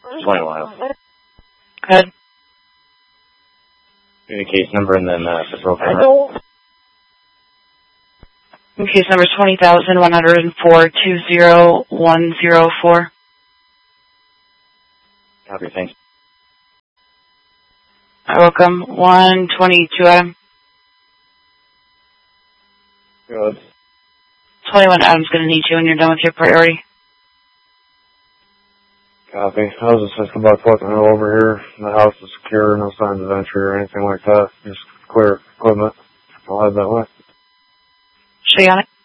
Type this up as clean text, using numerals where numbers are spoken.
20 miles. Good. Give me the case number and then patrol car. Case number is 20,104-20104. Copy, thanks. You're welcome. 122 Adam. Good. 21 Adam's going to need you when you're done with your priority. Copy. I was just thinking about fucking over here. The house is secure, no signs of entry or anything like that. Just clear equipment. I'll head that way. Show you on it.